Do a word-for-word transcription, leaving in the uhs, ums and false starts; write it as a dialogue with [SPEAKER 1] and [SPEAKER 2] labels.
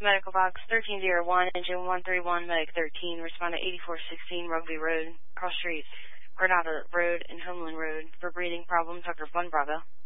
[SPEAKER 1] Medical Box thirteen oh one, Engine one three one, Medic thirteen, respond to eighty-four sixteen Rugby Road, Cross Street, Granada Road, and Homeland Road. For breathing problems, Doctor one Bravo.